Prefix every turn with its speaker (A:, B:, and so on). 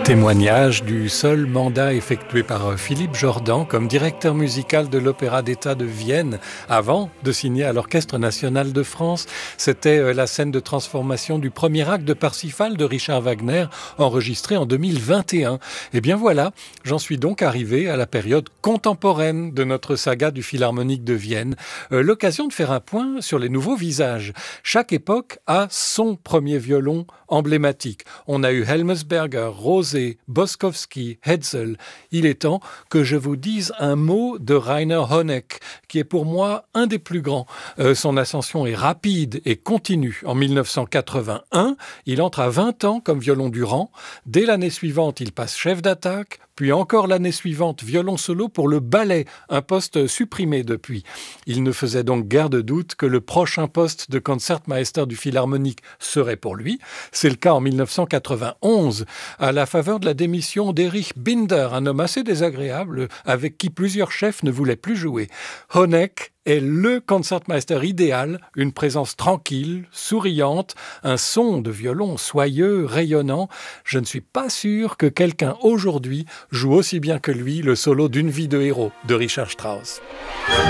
A: Témoignage du seul mandat effectué par Philippe Jordan comme directeur musical de l'Opéra d'État de Vienne avant de signer à l'Orchestre national de France. C'était la scène de transformation du premier acte de Parsifal de Richard Wagner enregistré en 2021. Et bien voilà, j'en suis donc arrivé à la période contemporaine de notre saga du Philharmonique de Vienne. L'occasion de faire un point sur les nouveaux visages. Chaque époque a son premier violon emblématique. On a eu Helmesberger, Rosé, Boskowski, Hetzel. Il est temps que je vous dise un mot de Rainer Honeck, qui est pour moi un des plus grands. Son ascension est rapide et continue. En 1981, il entre à 20 ans comme violon du rang. Dès l'année suivante, il passe chef d'attaque, puis encore l'année suivante, violon solo pour le ballet, un poste supprimé depuis. Il ne faisait donc guère de doute que le prochain poste de Concertmeister du Philharmonique serait pour lui. C'est le cas en 1991, à la faveur de la démission d'Erich Binder, un homme assez désagréable avec qui plusieurs chefs ne voulaient plus jouer. Honeck est le concertmeister idéal, une présence tranquille, souriante, un son de violon soyeux, rayonnant. Je ne suis pas sûr que quelqu'un aujourd'hui joue aussi bien que lui le solo d'Une vie de héros de Richard Strauss.